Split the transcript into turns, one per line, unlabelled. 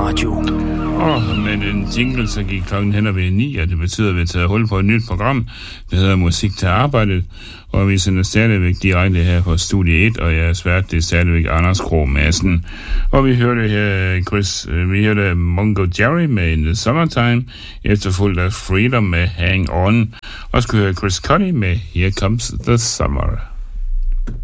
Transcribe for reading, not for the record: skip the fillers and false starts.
Radio.
Men en jingle, så gik klokken hen og ved 9, og det betyder, at vi har taget hul på et nyt program, der hedder Musik til Arbejdet, og vi sender stadigvæk direkte her på Studie 1, og jeg er svært, det er stadigvæk Anders Krog Madsen. Og vi hørte her, vi hørte Mungo Jerry med In the Summertime, efterfulgt af Freedom med Hang On, og skulle høre Chris Cuddy med Here Comes the Summer.